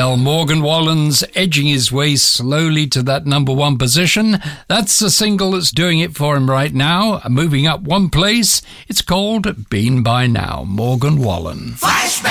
Well, Morgan Wallen's edging his way slowly to that number one position. That's the single that's doing it for him right now. Moving up one place, it's called Been By Now, Morgan Wallen. Flashback!